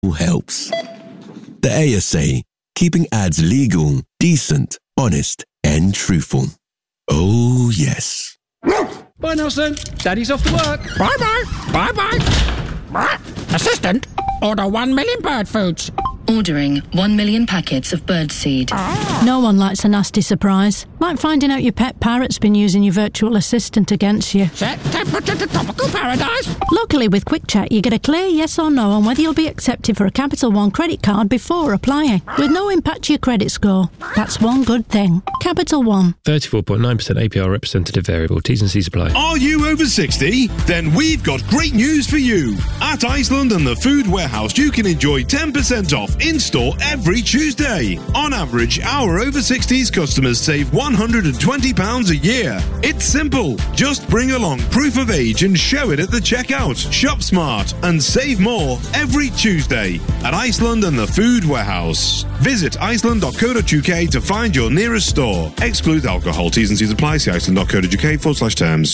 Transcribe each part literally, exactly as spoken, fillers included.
helps. The A S A, keeping ads legal, decent, honest and truthful. Oh yes. Bye Nelson, Daddy's off to work. Bye bye, bye bye. Assistant, order one million bird foods. Ordering one million packets of birdseed. Ah. No one likes a nasty surprise. Like finding out your pet parrot's been using your virtual assistant against you. Set temperature to tropical paradise. Luckily with QuickCheck you get a clear yes or no on whether you'll be accepted for a Capital One credit card before applying, with no impact to your credit score. That's one good thing. Capital One. thirty-four point nine percent A P R representative variable. T's and C's apply. Are you over sixty? Then we've got great news for you. At Iceland and the Food Warehouse, you can enjoy ten percent off in-store every Tuesday. On average, our over sixties customers save one hundred twenty pounds a year. It's simple. Just bring along proof of age and show it at the checkout. Shop smart and save more every Tuesday at Iceland and the Food Warehouse. Visit iceland dot co dot uk to find your nearest store. Exclude alcohol. T's and C's apply. See iceland dot co dot uk forward slash terms.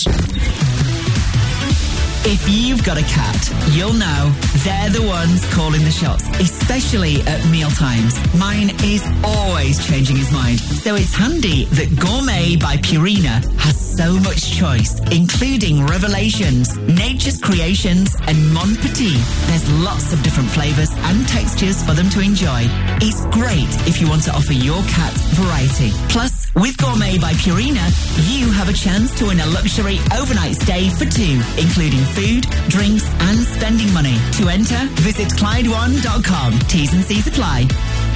If you've got a cat, you'll know they're the ones calling the shots, especially at mealtimes. Mine is always changing his mind, so it's handy that Gourmet by Purina has so much choice, including Revelations, Nature's Creations, and Mon Petit. There's lots of different flavours and textures for them to enjoy. It's great if you want to offer your cat variety. Plus, with Gourmet by Purina, you have a chance to win a luxury overnight stay for two, including food, drinks and spending money. To enter, visit Clyde one dot com. T's and C's apply.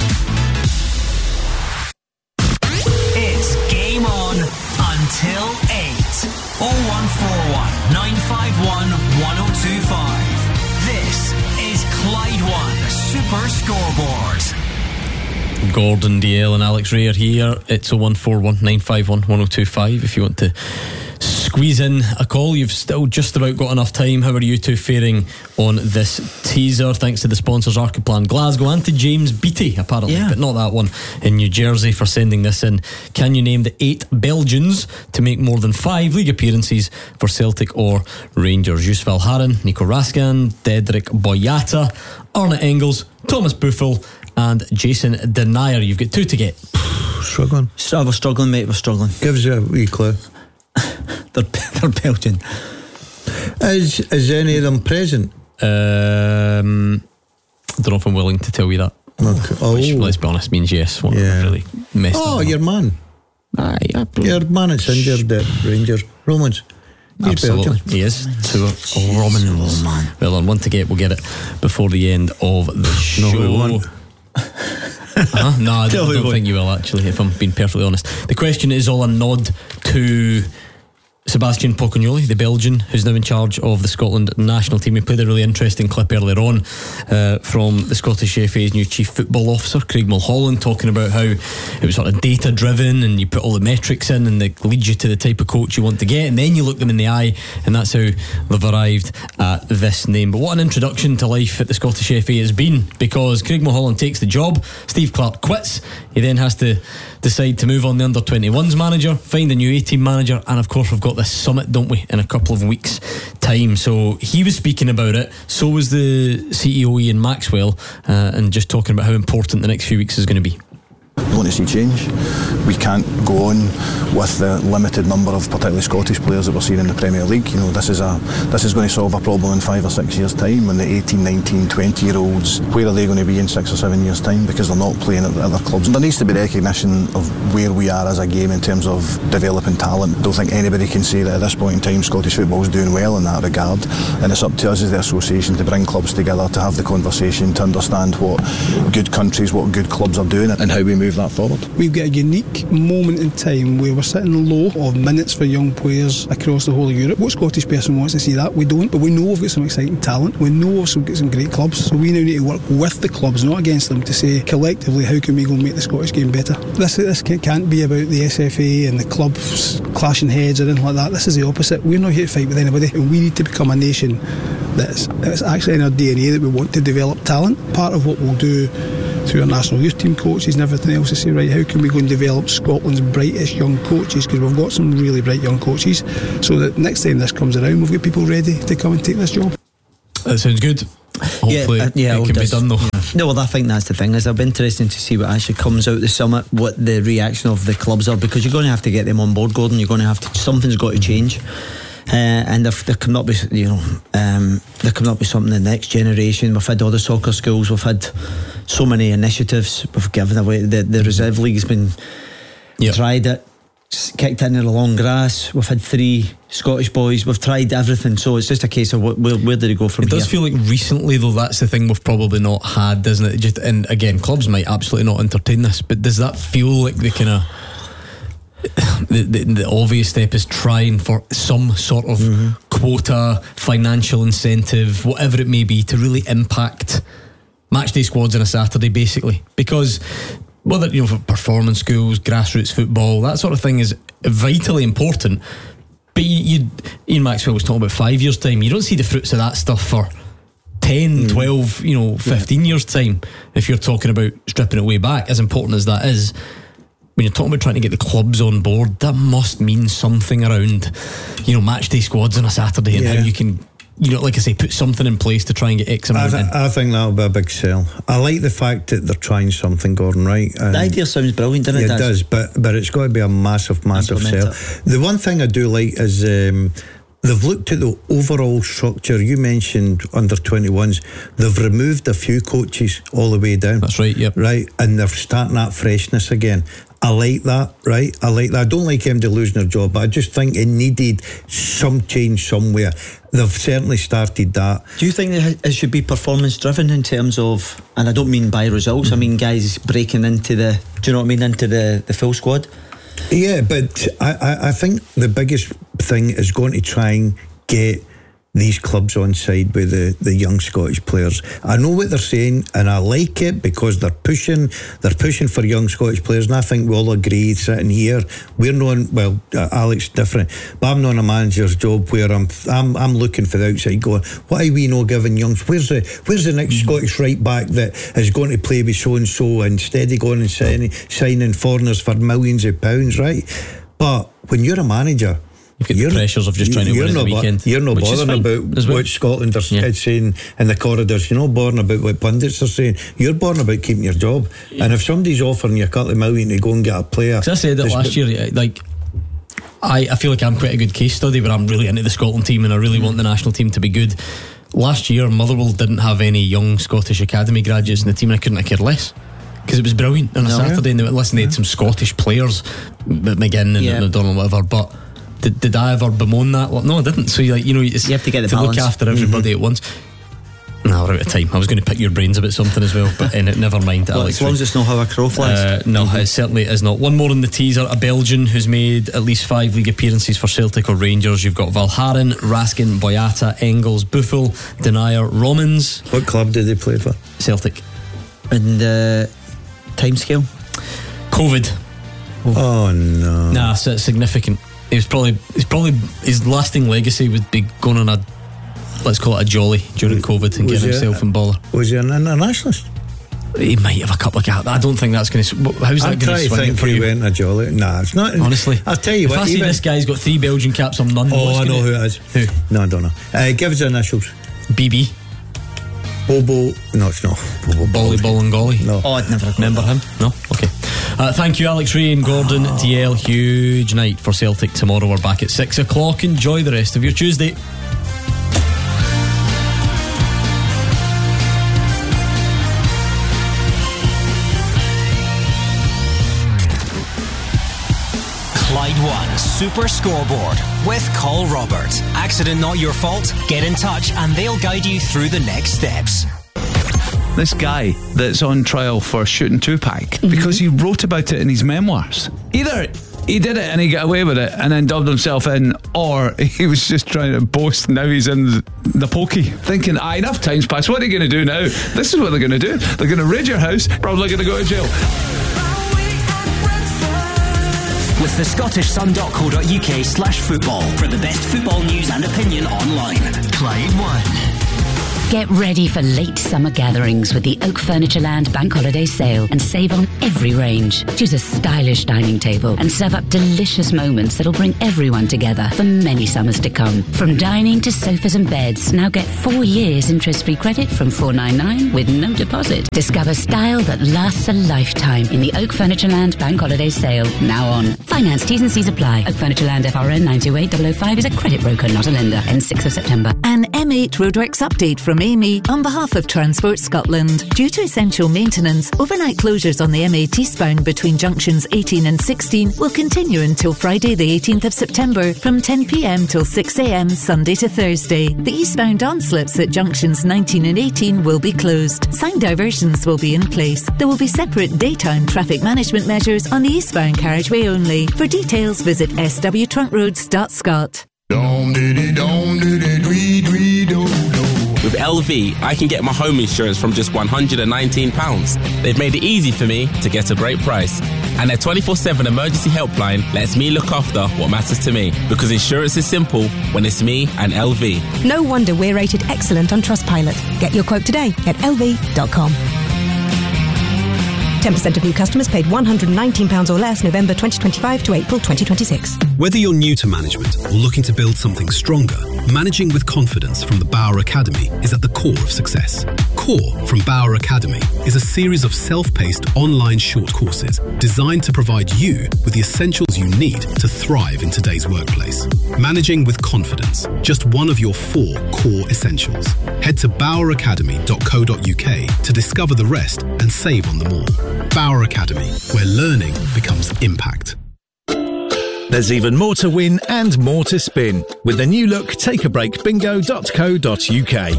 It's game on until eight. oh one four one, nine five one, one oh two five. This is Clyde One Super Scoreboard. Gordon Dalziel and Alex Ray are here. It's oh one four one, nine five one, one oh two five if you want to squeeze in a call. You've still just about got enough time. How are you two faring on this teaser? Thanks to the sponsors Archiplan Glasgow and to James Beattie apparently, yeah. But not that one in New Jersey for sending this in. Can you name the eight Belgians to make more than five league appearances for Celtic or Rangers? Yusuf Al-Haran, Nico Raskin, Dedrick Boyata, Arne Engels, Thomas Buffel and Jason Denier. You've got two to get. Struggling. So we're struggling, mate. We're struggling. Give us a wee clue. they're, they're Belgian. Is is any of them present? Um, I don't know if I'm willing to tell you that. Okay. Oh. Which, let's be honest, means yes. What yeah. really messed oh, up. your man. Aye, yeah, your man is injured at Rangers. Romans. He's Absolutely, Belgian. He is. Two Romans. Oh, well done. One to get. We'll get it before the end of the show. No, uh-huh. No, I don't, I don't think you will, actually, if I'm being perfectly honest. The question is all a nod to Sebastian Pocognoli, the Belgian, who's now in charge of the Scotland national team. We played a really interesting clip earlier on uh, from the Scottish F A's new chief football officer, Craig Mulholland, talking about how it was sort of data driven and you put all the metrics in and they lead you to the type of coach you want to get, and then you look them in the eye, and that's how they've arrived at this name. But what an introduction to life at the Scottish F A has been, because Craig Mulholland takes the job, Steve Clarke quits, he then has to decide to move on the under twenty-ones manager, find a new A-team manager, and of course we've got this summit, don't we, in a couple of weeks time. So he was speaking about it, so was the C E O Ian Maxwell, uh, and just talking about how important the next few weeks is going to be. We want to see change. We can't go on with the limited number of particularly Scottish players that we're seeing in the Premier League. You know, this is a this is going to solve a problem in five or six years' time. When the eighteen, nineteen, twenty year olds, where are they going to be in six or seven years' time? Because they're not playing at other clubs. And there needs to be recognition of where we are as a game in terms of developing talent. I don't think anybody can say that at this point in time Scottish football is doing well in that regard. And it's up to us as the association to bring clubs together, to have the conversation, to understand what good countries, what good clubs are doing, and how we move that forward. We've got a unique moment in time where we're sitting low of minutes for young players across the whole of Europe. What Scottish person wants to see that? We don't, but we know we've got some exciting talent. We know we've got some great clubs, so we now need to work with the clubs, not against them, to say collectively how can we go and make the Scottish game better. This, this can't be about the S F A and the clubs clashing heads or anything like that. This is the opposite. We're not here to fight with anybody, and we need to become a nation that's, that's actually in our D N A, that we want to develop talent. Part of what we'll do through our national youth team coaches and everything else to say, right, how can we go and develop Scotland's brightest young coaches, because we've got some really bright young coaches, so that next time this comes around we've got people ready to come and take this job. That sounds good. Hopefully yeah, uh, yeah, it can does. be done though. Yeah. No, well, I think that's the thing. Is it'll be interesting to see what actually comes out the summit, what the reaction of the clubs are, because you're going to have to get them on board, Gordon. You're going to have to. Something's got to change. Uh, and there, there can not be, you know, um, there can not be something in the next generation. We've had all the soccer schools, we've had so many initiatives, we've given away. The, the reserve league's been yep. tried it, kicked it into the long grass. We've had three Scottish boys. We've tried everything, so it's just a case of where, where did it go from it here? It does feel like recently, though, that's the thing we've probably not had, doesn't it? Just, and again, clubs might absolutely not entertain this, but does that feel like the kind of The, the, the obvious step is trying for some sort of mm-hmm. quota, financial incentive, whatever it may be, to really impact matchday squads on a Saturday, basically? Because whether, you know, for performance schools, grassroots football, that sort of thing is vitally important. But you, you Ian Maxwell was talking about five years' time. You don't see the fruits of that stuff for ten, mm. twelve, you know, fifteen yeah. years' time. If you're talking about stripping it way back, as important as that is, when you're talking about trying to get the clubs on board, that must mean something around, you know, match day squads on a Saturday and yeah. how you can, you know, like I say, put something in place to try and get X amount I, th- in. I think that'll be a big sell. I like the fact that they're trying something, Gordon, right? And the idea sounds brilliant, doesn't it? Yeah, it does, but, but it's got to be a massive, massive sell. It. The one thing I do like is um, they've looked at the overall structure. You mentioned under twenty-ones. They've removed a few coaches all the way down. That's right, yep. Right, and they're starting that freshness again. I like that, right? I like that. I don't like him to losing their job, but I just think it needed some change somewhere. They've certainly started that. Do you think that it should be performance driven in terms of, and I don't mean by results, mm-hmm. I mean guys breaking into the, do you know what I mean, into the, the full squad? Yeah, but I, I, I think the biggest thing is going to try and get these clubs on side with the, the young Scottish players. I know what they're saying and I like it because they're pushing they're pushing for young Scottish players, and I think we all agree sitting here, we're not, well, uh, Alex different, but I'm not a manager's job where I'm I'm I'm looking for the outside going, why are we not giving young, where's the where's the next mm. Scottish right back that is going to play with so and so, instead of going and signing, signing foreigners for millions of pounds, right? But when you're a manager, you've got the pressures of just trying to win at the weekend. You're not bothering about well. what Scotland are yeah. saying in the corridors. You're not bothering about what pundits are saying. You're bothering about keeping your job. Yeah. And if somebody's offering you a couple of million to go and get a player, because I said it last year, like I, I feel like I'm quite a good case study, but I'm really into the Scotland team and I really mm. want the national team to be good. Last year, Motherwell didn't have any young Scottish academy graduates in the team, and I couldn't have cared less. Because it was brilliant on a no, Saturday, yeah. and they went, listen, they had some Scottish players, McGinn and yeah. O'Donnell, whatever, but Did, did I ever bemoan that? Well, no, I didn't. So, like, you know, you have to get the to balance. Look after everybody mm-hmm. at once. No, we're out of time. I was going to pick your brains about something as well, but in it, never mind. Well, Alex, as long as it's not how a crow flies. Uh, no, mm-hmm. it certainly is not. One more in the teaser. A Belgian who's made at least five league appearances for Celtic or Rangers. You've got Valharin, Raskin, Boyata, Engels, Buffel, Denier, Romans. What club did they play for? Celtic. And the uh, timescale? COVID. Oh, oh no. Nah, so it's significant. He was probably, he's probably his lasting legacy would be going on a, let's call it a jolly during COVID and getting himself in bother. Was he an internationalist? He might have a couple of gaps. I don't think that's going to. How's that going to swing it for he you? Went a jolly. Nah, it's not. Honestly, I'll tell you if what. I see this guy's got three Belgian caps, I'm none. Oh, I know gonna, who it is. Who? No, I don't know. Uh, give us the initials. B B. Bobo. No, it's not. Bobo. Bolly Bolingoli. No. Oh, I'd never remember him. No. Okay. Uh, thank you, Alex Ray and Gordon oh. D L. Huge night for Celtic tomorrow. We're back at six o'clock. Enjoy the rest of your Tuesday. Clyde One Super Scoreboard with Call Robert. Accident not your fault? Get in touch and they'll guide you through the next steps. This guy that's on trial for shooting Tupac mm-hmm. because he wrote about it in his memoirs. Either he did it and he got away with it and then dubbed himself in, or he was just trying to boast. Now he's in the pokey thinking, ah, enough time's passed, what are you going to do now? This is what they're going to do. They're going to raid your house, probably going to go to jail. With the Scottish Sun dot co dot uk slash football for the best football news and opinion online. Clyde One. Get ready for late summer gatherings with the Oak Furnitureland Bank Holiday Sale and save on every range. Choose a stylish dining table and serve up delicious moments that'll bring everyone together for many summers to come. From dining to sofas and beds, now get four years interest-free credit from four ninety-nine with no deposit. Discover style that lasts a lifetime in the Oak Furnitureland Bank Holiday Sale, now on. Finance T's and C's apply. Oak Furnitureland F R N nine two eight double oh five is a credit broker, not a lender. Ends sixth of September. An M eight roadworks update from Amy on behalf of Transport Scotland. Due to essential maintenance, overnight closures on the M eight eastbound between junctions eighteen and sixteen will continue until Friday the eighteenth of September from ten p m till six a m Sunday to Thursday. The eastbound on-slips at junctions nineteen and eighteen will be closed. Sign diversions will be in place. There will be separate daytime traffic management measures on the eastbound carriageway only. For details, visit s w trunk roads dot scot. With L V, I can get my home insurance from just one hundred nineteen pounds. They've made it easy for me to get a great price. And their twenty-four seven emergency helpline lets me look after what matters to me. Because insurance is simple when it's me and L V. No wonder we're rated excellent on Trustpilot. Get your quote today at L V dot com. ten percent of new customers paid one hundred nineteen pounds or less November twenty twenty-five to April twenty twenty-six. Whether you're new to management or looking to build something stronger, managing with confidence from the Bauer Academy is at the core of success. Core from Bauer Academy is a series of self-paced online short courses designed to provide you with the essentials you need to thrive in today's workplace. Managing with confidence, just one of your four core essentials. Head to bauer academy dot co dot u k to discover the rest and save on them all. Bauer Academy, where learning becomes impact. There's even more to win and more to spin with the new look take a break bingo dot co dot u k.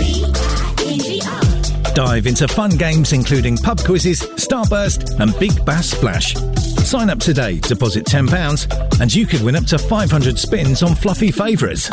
Dive into fun games including pub quizzes, Starburst and Big Bass Splash. Sign up today, deposit ten pounds and you could win up to five hundred spins on fluffy favourites.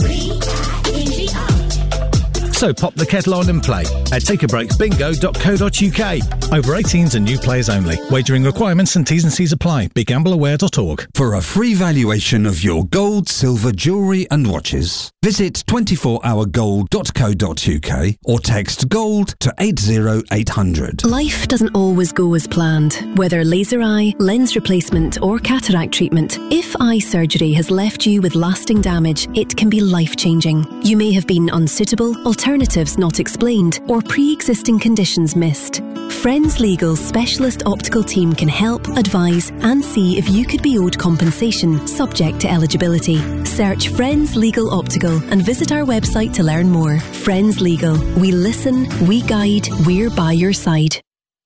So pop the kettle on and play at take a break bingo dot co dot u k. Over eighteens and new players only. Wagering requirements and T's and C's apply. be gamble aware dot org. For a free valuation of your gold, silver, jewellery and watches, visit twenty-four hour gold dot co dot u k or text GOLD to eight zero eight hundred. Life doesn't always go as planned. Whether laser eye, lens replacement or cataract treatment, if eye surgery has left you with lasting damage, it can be life-changing. You may have been unsuitable, alternatives not explained, or pre-existing conditions missed. Friends Legal's specialist optical team can help, advise and see if you could be owed compensation subject to eligibility. Search Friends Legal Optical and visit our website to learn more. Friends Legal. We listen, we guide, we're by your side.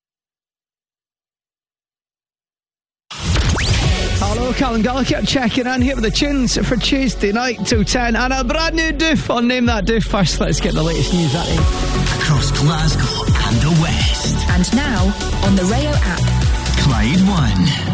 Hello, Callum Gallagher checking in here with the tunes for Tuesday night till ten and a brand new doof on Name That Doof. First, let's get the latest news at it. Across Glasgow and the West. And now, on the Rayo app. Clyde One.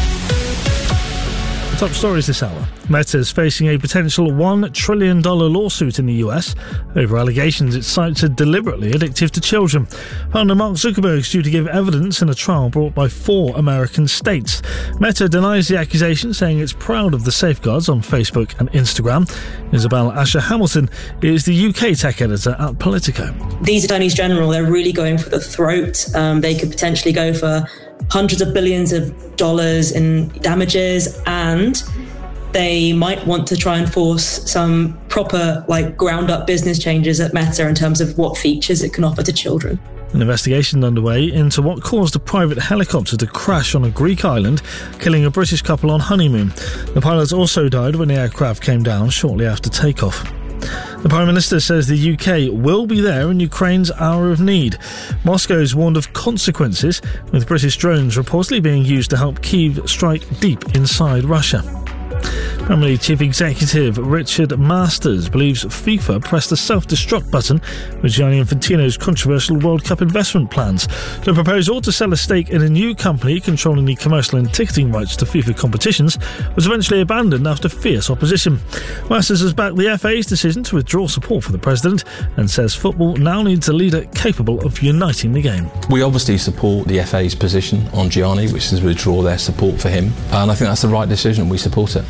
Top stories this hour. Meta is facing a potential one trillion dollars lawsuit in the U S over allegations its sites are deliberately addictive to children. Founder Mark Zuckerberg is due to give evidence in a trial brought by four American states. Meta denies the accusation, saying it's proud of the safeguards on Facebook and Instagram. Isabel Asher Hamilton is the U K tech editor at Politico. These attorneys general, they're really going for the throat. Um, they could potentially go for hundreds of billions of dollars in damages, and they might want to try and force some proper, like, ground-up business changes at Meta in terms of what features it can offer to children. An investigation underway into what caused a private helicopter to crash on a Greek island, killing a British couple on honeymoon. The pilot also died when the aircraft came down shortly after takeoff. The Prime Minister says the U K will be there in Ukraine's hour of need. Moscow's warned of consequences, with British drones reportedly being used to help Kyiv strike deep inside Russia. Premier League Chief Executive Richard Masters believes FIFA pressed the self-destruct button with Gianni Infantino's controversial World Cup investment plans. The proposal to sell a stake in a new company controlling the commercial and ticketing rights to FIFA competitions was eventually abandoned after fierce opposition. Masters has backed the F A's decision to withdraw support for the president and says football now needs a leader capable of uniting the game. We obviously support the F A's position on Gianni, which is to withdraw their support for him, and I think that's the right decision. We support it. So you've been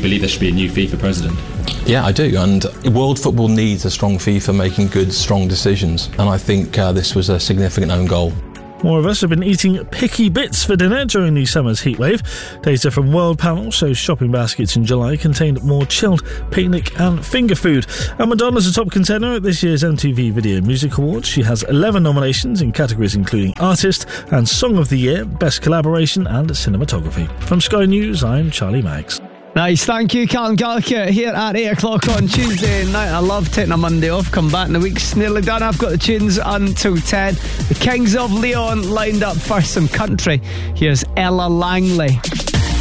believe there should be a new FIFA president? Yeah, I do, and world football needs a strong FIFA making good, strong decisions, and I think uh, this was a significant own goal. More of us have been eating picky bits for dinner during the summer's heatwave. Data from World Panel shows shopping baskets in July contained more chilled picnic and finger food. And Madonna's a top contender at this year's M T V Video Music Awards. She has eleven nominations in categories including Artist and Song of the Year, Best Collaboration and Cinematography. From Sky News, I'm Charlie Maggs. Nice, thank you, Callum Gallagher, here at eight o'clock on Tuesday night. I love taking a Monday off, come back and the week's nearly done. I've got the tunes until ten. The Kings of Leon lined up first, some country. Here's Ella Langley.